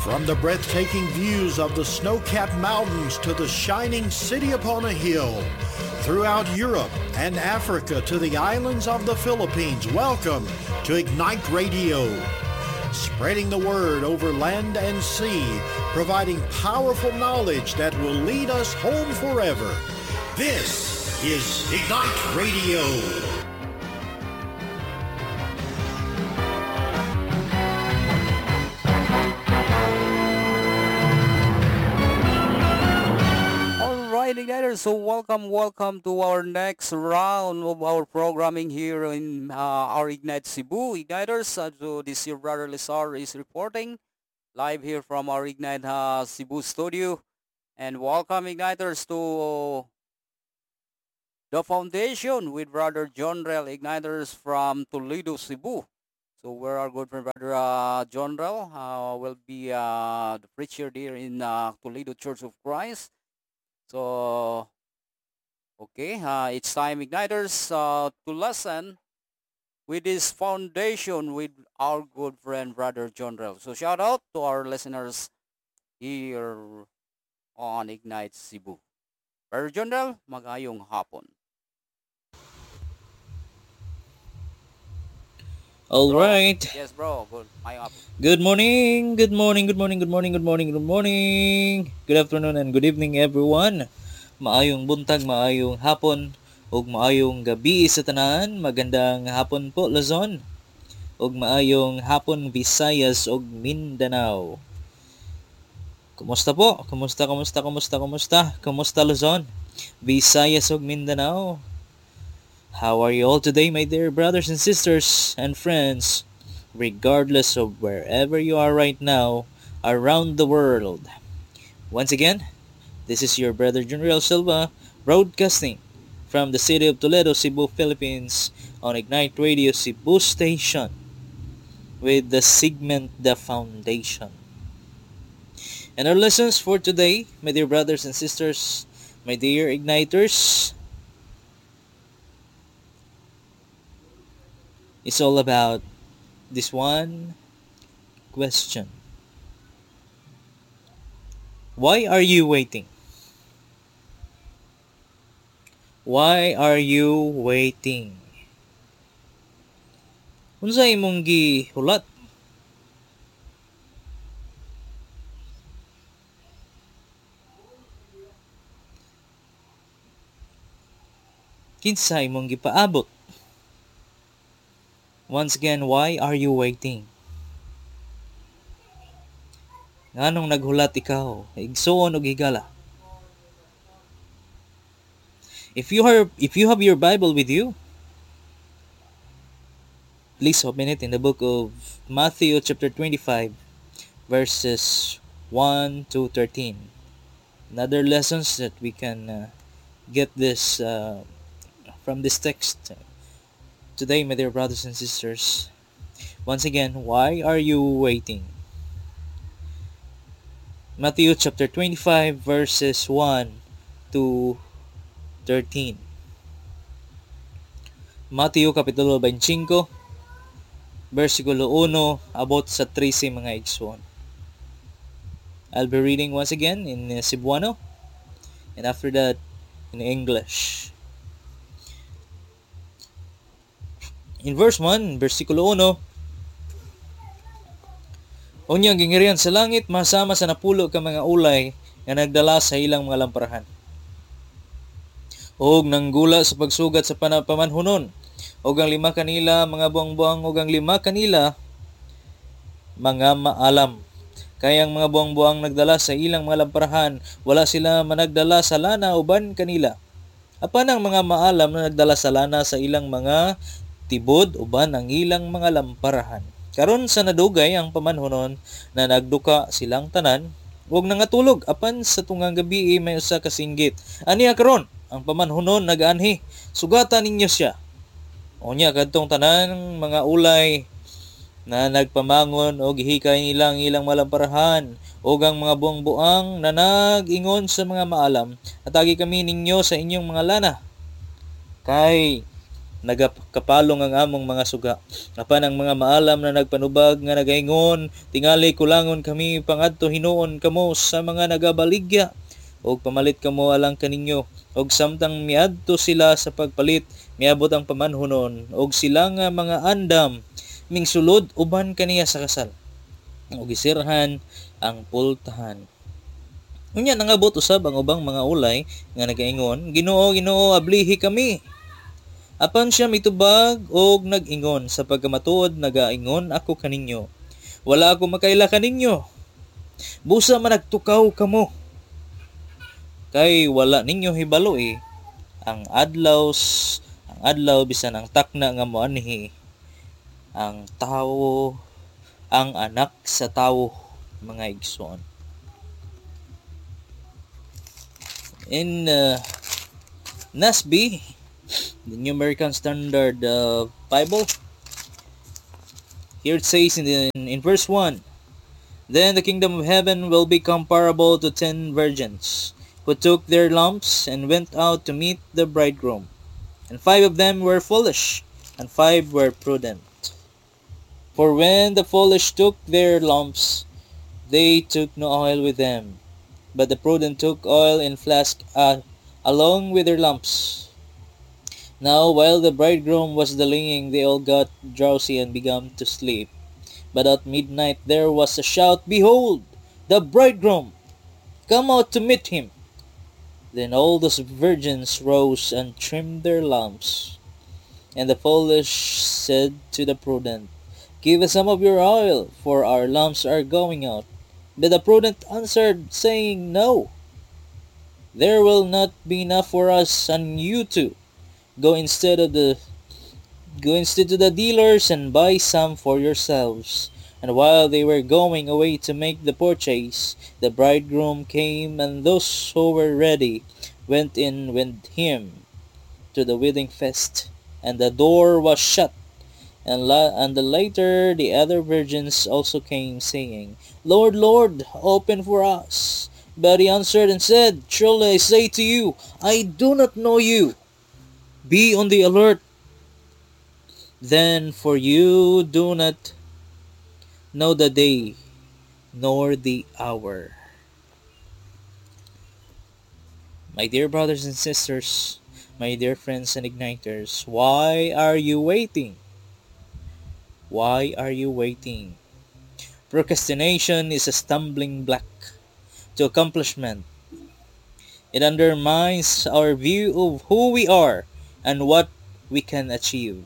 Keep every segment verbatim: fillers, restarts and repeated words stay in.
From the breathtaking views of the snow-capped mountains to the shining city upon a hill, throughout Europe and Africa to the islands of the Philippines, welcome to Ignite Radio. Spreading the word over land and sea, providing powerful knowledge that will lead us home forever. This is Ignite Radio. Igniters, so welcome, welcome to our next round of our programming here in uh, our Ignite Cebu. Igniters, uh, so this your brother Lizar is reporting live here from our Ignite uh, Cebu studio. And welcome, Igniters, to the foundation with brother John Rel, Igniters from Toledo, Cebu. So where our good friend brother uh, John Rel uh, will be uh, the preacher there in uh, Toledo Church of Christ. So, okay, uh, it's time, Igniters, uh, to listen with this foundation with our good friend, Brother John Rel. So, shout out to our listeners here on Ignite Cebu. Brother John Rel, magayong hapon. All bro. right. Yes, bro. Good. Mayong hapon. Good morning, good morning, good morning, good morning, good morning, good morning. Good afternoon and good evening everyone. Maayong buntag, maayong hapon, ug maayong gabi sa tanan. Magandang hapon po Luzon. Ug maayong hapon Visayas ug Mindanao. Kumusta po? Kumusta, kumusta, kumusta, kumusta? Kumusta Luzon? Visayas ug Mindanao. How are you all today, my dear brothers and sisters and friends, regardless of wherever you are right now around the world? Once again, this is your brother Junriel Silva, broadcasting from the city of Toledo, Cebu, Philippines, on Ignite Radio Cebu Station with the segment The Foundation. And our lessons for today, my dear brothers and sisters, my dear Igniters, it's all about this one question. Why are you waiting? Why are you waiting? Unsa imong gihulat? Kinsa imong gipaabot? Once again, why are you waiting? Nganong naghulat ikaw? Igsuon og higala. If you are if you have your Bible with you, please open it in the book of Matthew chapter twenty-five, verses one to thirteen. Another lessons that we can uh, get this uh, from this text today, my dear brothers and sisters. Once again, why are you waiting? Matthew chapter twenty-five, verses one to thirteen. Matthew kapitulo twenty-five, versikulo one, abot sa thirteen mga igsoon. I'll be reading once again in uh, Cebuano, and after that in English. In verse one, versikulo one, unyang gingirian sa langit, masama sa napulo ka mga ulay nga nagdala sa ilang mga lamparahan. Og nanggula sa pagsugat sa panapamanhunon. Og ang lima kanila mga buang-buang, og ang lima kanila mga maalam. Kaya ang mga buang-buang nagdala sa ilang mga lamparahan, wala sila managdala sa lana uban kanila. Apan ang mga maalam na nagdala sa lana sa ilang mga tibod uban ang ilang mga lamparahan. Karon sa nadugay ang pamanhonon na nagduka silang tanan, huwag nangatulog apan sa tungang gabi may usa ka singgit. Aniya karon ang pamanhonon nag-anhi, sugatan ninyo siya. Unya kadtong tanan mga ulay na nagpamangon o gihikay nilang ilang malamparahan o ang mga buang-buang na nag-ingon sa mga maalam, atagi kami ninyo sa inyong mga lana. Kay nagakapalong ang among mga suga. Apan ang mga maalam na nagpanubag nga nagaingon, tingali kulangon kami pangadto hinuon kamo sa mga nagabaligya, og pamalit kamo alang kaninyo, og samtang miadto sila sa pagpalit, miabot ang pamanhunon, og sila nga mga andam, mingsulod uban kaniya sa kasal, og gisirhan ang pultahan. Unya nangabot usab ang ubang mga ulay nga nagaingon, Ginoo, Ginoo, ablihi kami. Apan siya mitubag og nag-ingon, sa pagkamatuod nagaingon ako kaninyo, wala ako makaila kaninyo. Busa man nagtukaw kamo. Kay wala ninyo hibalo eh, ang adlaw ang adlaw bisan ang takna nga moanhi, ang tao, ang anak sa tao, mga igsoon. In uh, N A S B, the New American Standard uh, Bible, here it says in, the, in verse one, Then the kingdom of heaven will be comparable to ten virgins, who took their lamps and went out to meet the bridegroom. And five of them were foolish, and five were prudent. For when the foolish took their lamps, they took no oil with them, but the prudent took oil in flask uh, along with their lamps. Now while the bridegroom was delaying, they all got drowsy and began to sleep. But at midnight there was a shout, Behold, the bridegroom! Come out to meet him! Then all those virgins rose and trimmed their lamps. And the foolish said to the prudent, Give us some of your oil, for our lamps are going out. But the prudent answered, saying, No, there will not be enough for us and you too. Go instead of the go instead to the dealers and buy some for yourselves. And while they were going away to make the purchase, the bridegroom came, and those who were ready went in with him to the wedding feast, and the door was shut. And, la- and the later the other virgins also came, saying, Lord, Lord, open for us. But he answered and said, Truly I say to you, I do not know you. Be on the alert. Then, for you do not know the day, nor the hour. My dear brothers and sisters, my dear friends and igniters, why are you waiting? Why are you waiting? Procrastination is a stumbling block to accomplishment. It undermines our view of who we are and what we can achieve.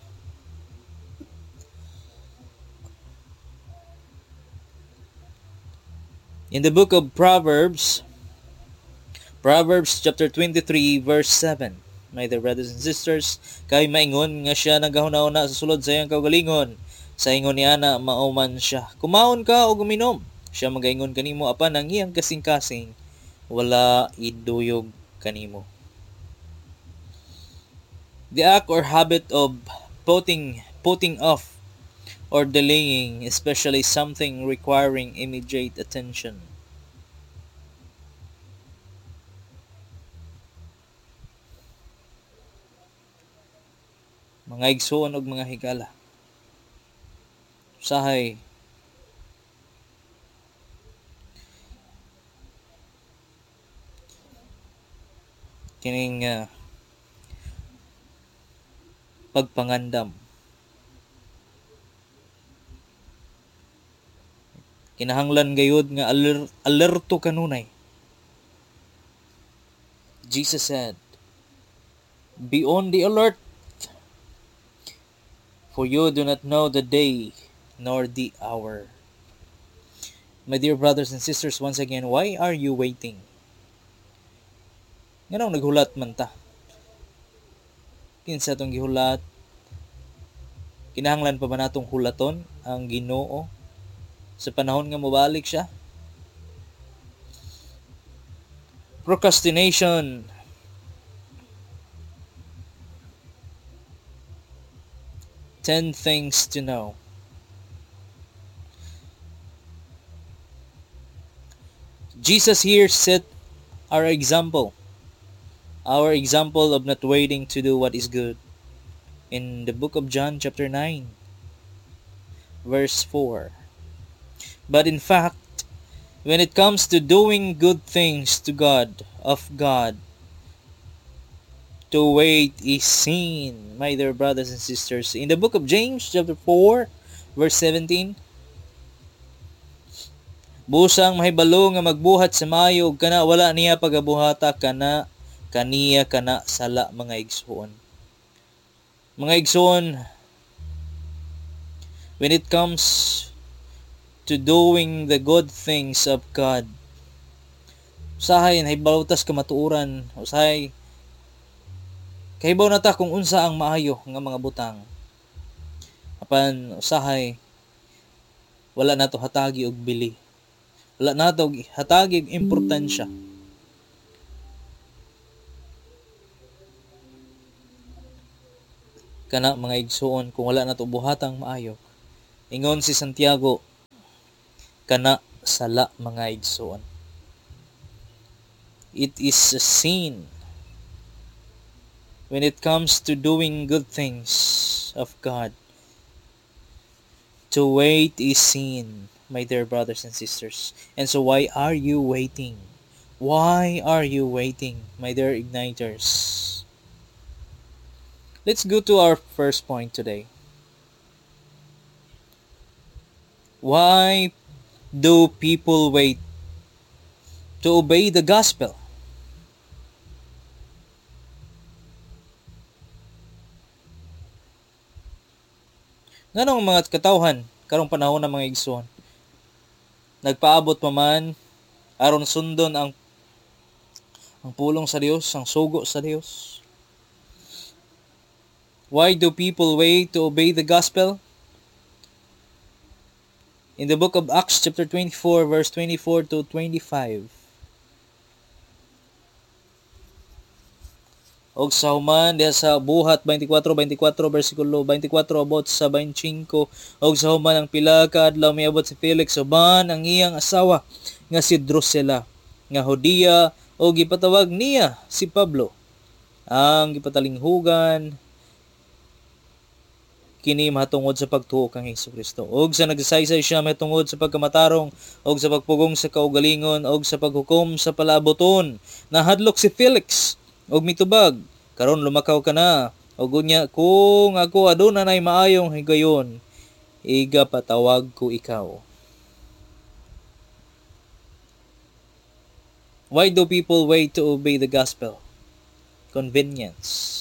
In the book of Proverbs, Proverbs chapter twenty-three verse seven, my dear brothers and sisters, kay maingon nga siya nagahuna-una sa sulod sa iyang kaugalingon, sa ingon ni ana mauman siya. Kumaon ka o guminom, siya magaingon kanimo apan ang iyang kasing-kasing wala iduyog kanimo. The act or habit of putting putting off or delaying, especially something requiring immediate attention. Mga igsoon og mga higala. Usahay kining uh, pagpangandam. Kinahanglan gayud nga aler- alerto kanunay. Jesus said, Be on the alert, for you do not know the day nor the hour. My dear brothers and sisters, once again, why are you waiting? Nganaw naghulat man ta. Kinsa tong gihulat? Kinahanglan pa ba natong hulaton ang Ginoo sa panahon nga mobalik siya? Procrastination. Ten things to know. Jesus here set our example. Our example of not waiting to do what is good. in the book of John chapter nine, verse four. But in fact, when it comes to doing good things to God, of God, to wait is sin, my dear brothers and sisters. In the book of James chapter four, verse seventeen, busang mahibalo nga magbuhat sa maayo ug kana wala niya pagabuhata kana kaniya kana sala mga igsoon. Mga igsoon, when it comes to doing the good things of God, usahay nahibalutas ka matuuran, usahay kahibaw na ta kung unsa ang maayo nga mga butang. Apan usahay wala nato hatagi og bili. Wala nato hatagi og importansya. Kana mga igsoon kung wala nato buhatang maayo. Ingon si Santiago, kana sala mga igsoon. It is a sin when it comes to doing good things of God. To wait is sin, my dear brothers and sisters. And so why are you waiting? Why are you waiting, my dear igniters? Let's go to our first point today. Why do people wait to obey the gospel? Nganong mga katawhan karong panahon ng mga igsoon nagpaabot pa man aron sundon ang ang pulong sa Dios, ang sugo sa Dios? Why do people wait to obey the gospel? In the book of Acts chapter twenty-four, verse twenty-four to twenty-five, og sa human diha sa buhat twenty-four twenty-four bersikulo twenty-four abot sa twenty-five, og sa human ang pila ka adlaw miabot si Felix uban ang iyang asawa nga si Drusilla nga Hudiya, og gipatawag niya si Pablo ang gipatalinghugan kini mahatungod sa pagtuo kang Hesukristo. Og sa nagsaysay siya mahatungod sa pagkamatarong og sa pagpugong sa kaugalingon og sa paghukom sa palaboton, nahadlok si Felix og mitubag, karon lumakaw ka na. Og unya, kung ako aduna nay maayong higayon, iga patawag ko ikaw. Why do people wait to obey the gospel? Convenience.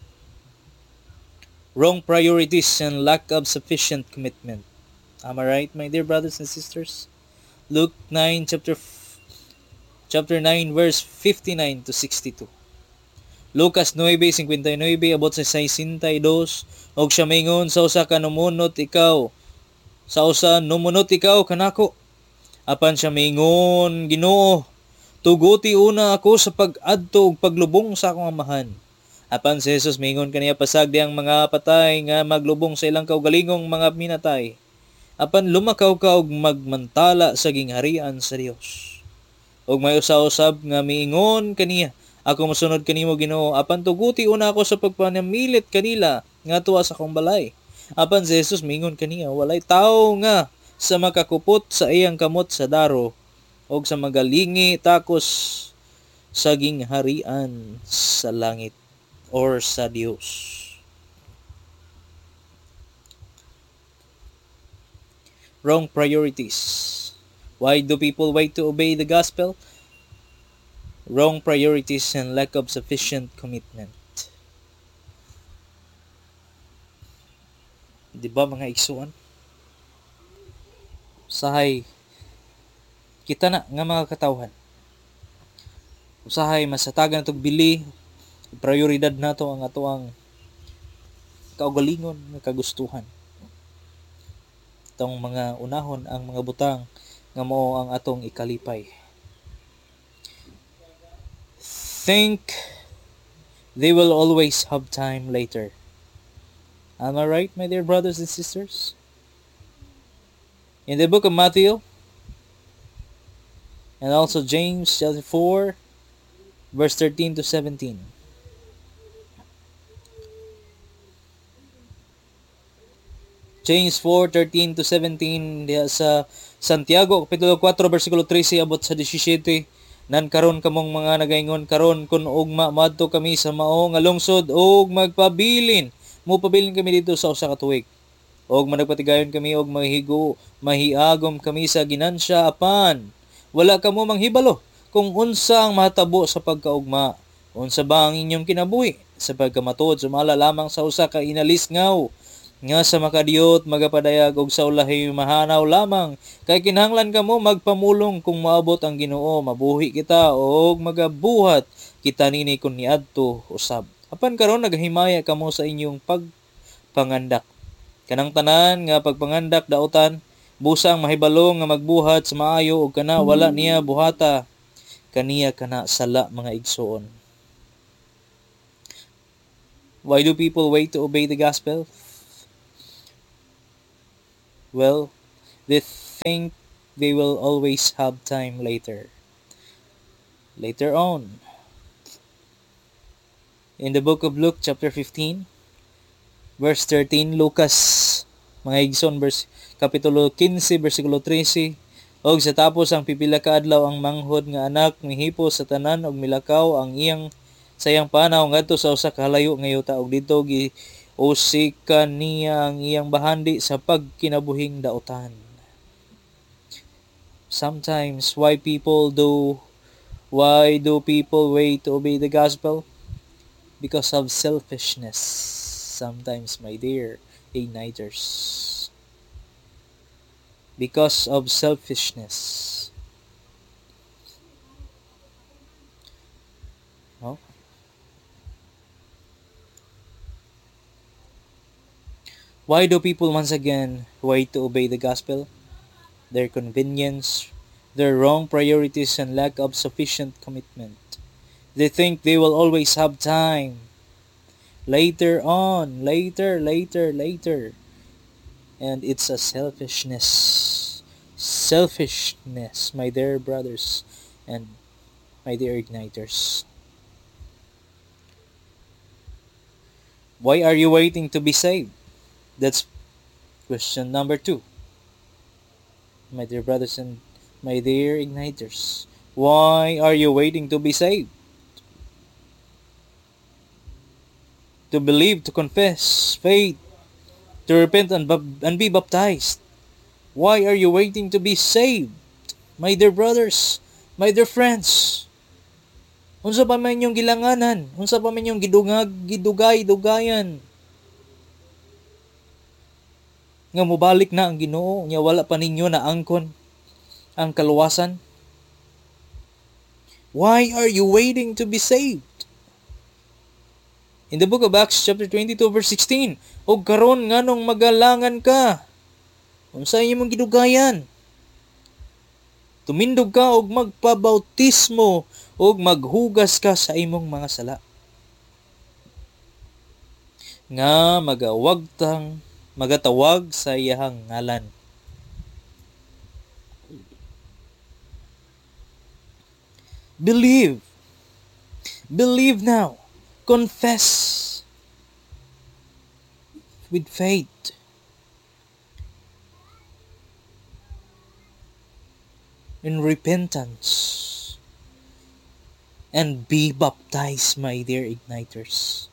Wrong priorities and lack of sufficient commitment. Am I right, my dear brothers and sisters? Luke nine, chapter f- chapter nine, verse fifty-nine to sixty-two. Lucas nine fifty-nine abot sa sixty-two, og siya mingon sa usa ka numunot ikaw, sa usa numunot ikaw kanako. Apan siya mingon, Ginoo, tuguti una ako sa pag-adto ug paglubong sa akong amahan. Apan si Jesus mingon kaniya pasagdi ang mga patay nga maglubong sa ilang kaugalingong mga minatay. Apan lumakaw ka og magmantala sa gingharian sa Dios. Og may usa-usab nga miingon kaniya, ako mosunod kanimo Ginoo, apan tuguti una ako sa pagpanamilit kanila ngadto sa akong balay. Apan si Jesus mingon kaniya, walay tawo nga sa makakupot sa iyang kamot sa daro og sa magalingi takos sa gingharian sa langit or sa Dios. Wrong priorities. Why do people wait to obey the gospel? Wrong priorities and lack of sufficient commitment. Di ba mga igsuon? Usahay kita na nga mga katawhan. Usahay masatagan natog bili, prioridad nato ang atoang kaugalingon nga kagustuhan. Itong mga unahon ang mga butang nga mao ang atong ikalipay. Think they will always have time later. Am I right, my dear brothers and sisters? In the book of Matthew and also James chapter four, verse thirteen to seventeen. James four thirteen to seventeen diha sa Santiago kapitulo four bersikulo thirteen abot sa seventeen. Nan karon kamong mga nagaingon karon kun ugma madto kami sa mao nga lungsod ug magpabilin. Mupabilin kami dito sa usa ka tuig. Og managpatigayon kami og mahigo, mahiagom kami sa ginansya apan wala kamo manghibalo kung unsa ang matabo sa pagkaugma. Unsa ba ang inyong kinabuhi sa pagkamatuod sumala lamang sa usa ka inalisngaw nga sa makadiyot magapadayag og sa ulahi mahanaw lamang kay kinahanglan kamo magpamulong kung maabot ang Ginoo mabuhi kita og magabuhat kita nini kun niadto usab. Apan karon naghimaya kamo sa inyong pagpangandak. Kanang tanan nga pagpangandak daotan busang mahibalo nga magbuhat sa maayo ug kana wala niya buhata kaniya kana sala mga igsoon. Why do people wait to obey the gospel? Well, they think they will always have time later. Later on. In the book of Luke chapter fifteen, verse thirteen, Lucas, mga igsoon, verse, kapitulo fifteen, versikulo thirteen, og sa tapos ang pipila ka adlaw ang manghod nga anak mihipo sa tanan og milakaw ang iyang sayang panaw ngadto sa usa ka halayo nga yuta og didto gi usika niya ang iyang bahandi sa pagkinabuhing daotan. Sometimes why people do why do people wait to obey the gospel? Because of selfishness. Sometimes, my dear igniters. Because of selfishness. No? Why do people once again wait to obey the gospel? Their convenience, their wrong priorities, and lack of sufficient commitment. They think they will always have time. Later on, later, later, later. And it's a selfishness. Selfishness, my dear brothers and my dear igniters. Why are you waiting to be saved? That's question number two. My dear brothers and my dear igniters, why are you waiting to be saved? To believe, to confess, faith, to repent and, bab- and be baptized. Why are you waiting to be saved? My dear brothers, my dear friends, unsa pa man inyong gilanganan, unsa pa man inyong gidungag, gidugay, dugayan, nga mobalik na ang Ginoo, nya wala pa ninyo na angkon ang kaluwasan? Why are you waiting to be saved? In the book of Acts chapter twenty-two verse sixteen, og karon nganong magalangan ka? Unsa imong gidugayan? Tumindog ka og magpabautismo og maghugas ka sa imong mga sala. Nga magawagtang magatawag sa iyahang ngalan. Believe. Believe now. Confess with faith. In repentance. And be baptized, my dear igniters.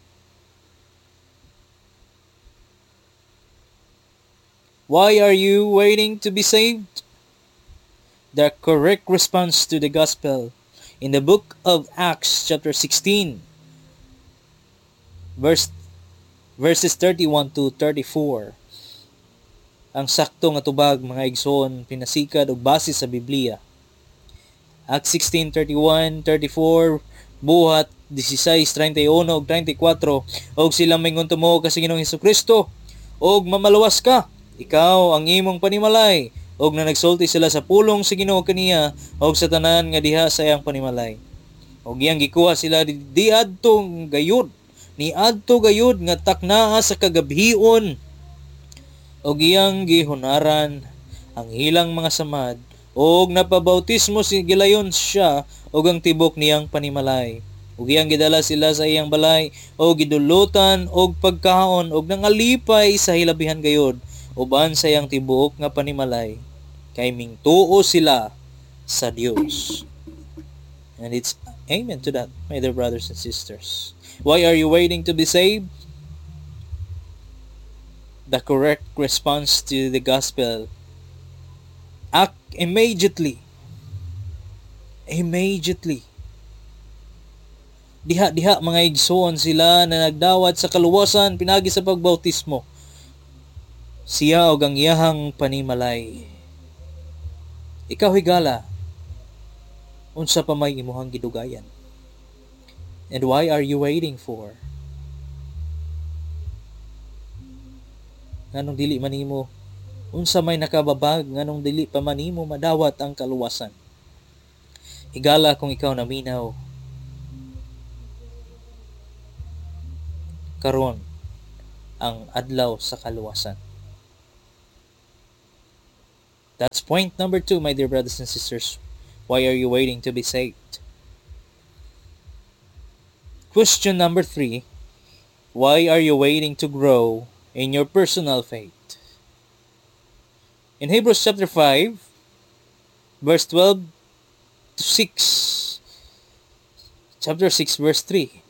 Why are you waiting to be saved? The correct response to the gospel in the book of Acts chapter sixteen verse verses thirty-one to thirty-four. Ang sakto nga tubag mga igsoon pinasikad og base sa Biblia. Acts sixteen thirty-one thirty-four buhat sixteen thirty-one og thirty-four og sila mingon tumo ka sa Ginoong Hesukristo og mamaluwas ka ikaw ang imong panimalay og na nagsulti sila sa pulong sa Ginoo kaniya og sa tanan nga diha sa iyang panimalay. Og iyang gikuha sila di, di adto gayud ni adto gayud nga taknaa sa kagabhion og iyang gihunaran ang ilang mga samad og napabautismo si gilayon siya og ang tibok niyang panimalay ug iyang gidala sila sa iyang balay o gidulutan og pagkaon og nangalipay sa hilabihan gayod uban sa iyang tibuok nga panimalay kay mingtuo sila sa Dios. And it's amen to that, my dear brothers and sisters. Why are you waiting to be saved? The correct response to the gospel: act immediately. Immediately. Diha-diha mga igsoon sila na nagdawat sa kaluwasan pinagi sa pagbautismo. Siya og ang iyahang panimalay. Ikaw higala, unsa pa may imuhang gidugayan? And why are you waiting for? Nganong dili man nimo unsa may nakababag, nganong dili pa man nimo madawat ang kaluwasan? Higala kung ikaw naminaw karon ang adlaw sa kaluwasan. That's point number two, my dear brothers and sisters. Why are you waiting to be saved? Question number three. Why are you waiting to grow in your personal faith? In Hebrews chapter five, verse twelve to six. Chapter six, verse three.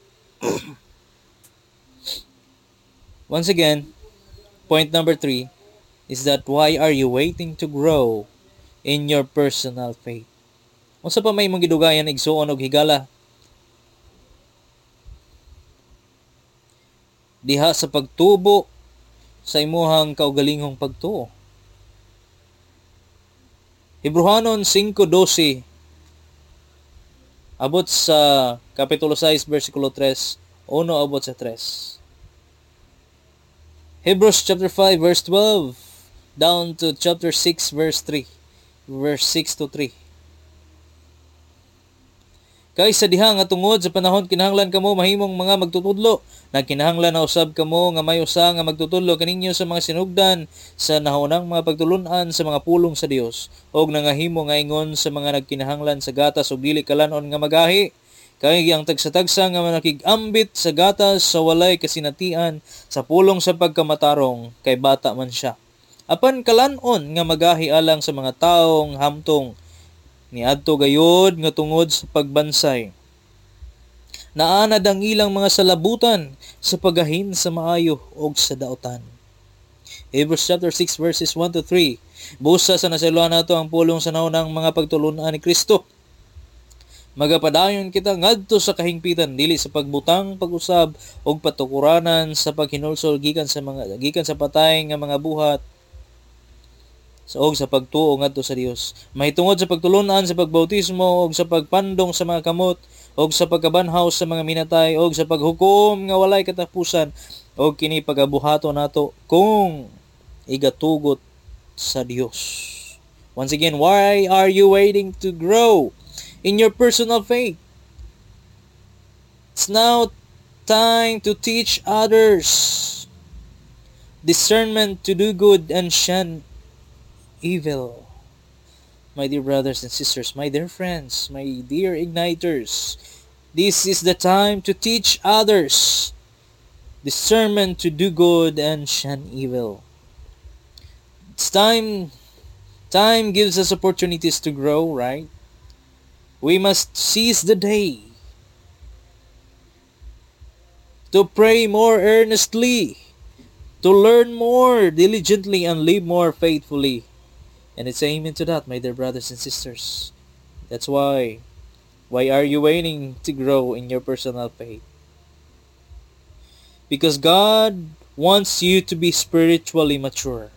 Once again, point number three is that why are you waiting to grow in your personal faith? Unsa pa may imong gidugayan igsuon og higala? Diha sa pagtubo sa imuhang kaugalingong pagtuo. Hebrehanon five twelve abot sa kapitulo six versikulo three, uno abot sa three. Hebrews chapter five verse twelve down to chapter six verse three, verse six to three. Kay sa diha nga tungod sa panahon kinahanglan kamo mahimong mga magtutudlo, nagkinahanglan na usab kamo nga may usa nga magtutudlo kaninyo sa mga sinugdan sa nahunang mga pagtulun-an sa mga pulong sa Dios, og nangahimo nga ingon sa mga nagkinahanglan sa gatas ug dili kalanon nga magahi. Kay ang tagsa-tagsa nga manakig-ambit sa gatas sa walay kasinatian sa pulong sa pagkamatarong kay bata man siya. Apan kalanon nga magahi alang sa mga taong hamtong niadto gayod nga tungod sa pagbansay. Naanad ang ilang mga salabutan sa pagahin sa maayo og sa daotan. Hebrews chapter six verses one to three. Busa sa nasaluan nato ang pulong sa naunang mga pagtulun-an ni Kristo. Magapadayon kita ngadto sa kahingpitan dili sa pagbutang pag-usab og patukuranan sa paghinulsol gikan sa mga gikan sa patay nga mga buhat sa og sa pagtuo ngadto sa Dios. Mahitungod sa pagtulunan sa pagbautismo og sa pagpandong sa mga kamot og sa pagkabanhaw sa mga minatay og sa paghukom nga walay katapusan og kini pagabuhaton nato kung igatugot sa Dios. Once again, why are you waiting to grow in your personal faith? It's now time to teach others discernment to do good and shun evil. My dear brothers and sisters, my dear friends, my dear igniters, this is the time to teach others discernment to do good and shun evil. It's time, time gives us opportunities to grow, right? We must seize the day to pray more earnestly, to learn more diligently, and live more faithfully. And it's amen to that, my dear brothers and sisters. That's why, why are you waiting to grow in your personal faith? Because God wants you to be spiritually mature.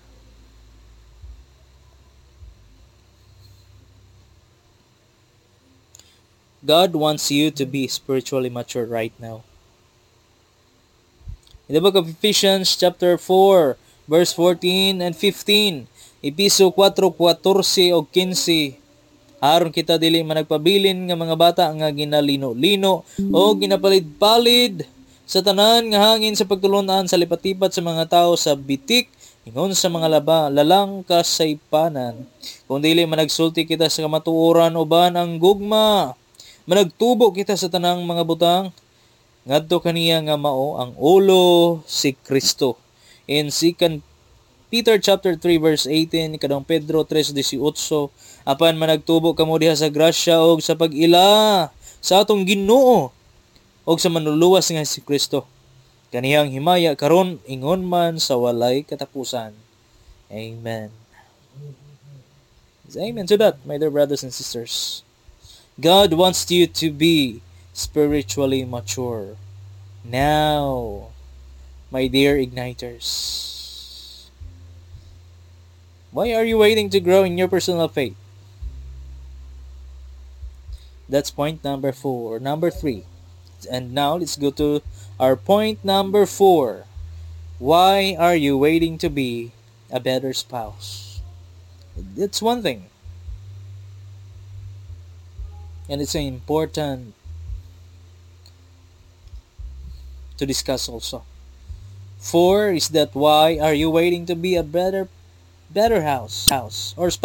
God wants you to be spiritually mature right now. In the book of Ephesians chapter four, verse fourteen and fifteen, Episo four fourteen o fifteen, aron kita dili man nagpabilin nga mga bata nga ginalino-lino o ginapalit-palid sa tanan nga hangin sa pagtulunan sa lipat-lipat sa mga tao sa bitik ingon sa mga laba lalang kasaypanan. Kung dili man nagsulti kita sa kamatuoran uban ang gugma Managtubo kita sa tanang mga butang, ngadto kaniya nga mao ang ulo si Kristo. In Second Peter chapter three verse eighteen, kadang Pedro three eighteen, apan managtubo kamo diha sa grasya og sa pag-ila sa atong Ginoo og sa manluluwas nga si Kristo. Kaniyang himaya karon ingon man sa walay katapusan. Amen. Amen to that, my dear brothers and sisters. God wants you to be spiritually mature. Now, my dear igniters. Why are you waiting to grow in your personal faith? That's point number four. Number three. And now, let's go to our point number four. Why are you waiting to be a better spouse? It's one thing. And it's important to discuss also. Four is that why are you waiting to be a better better house house or spouse?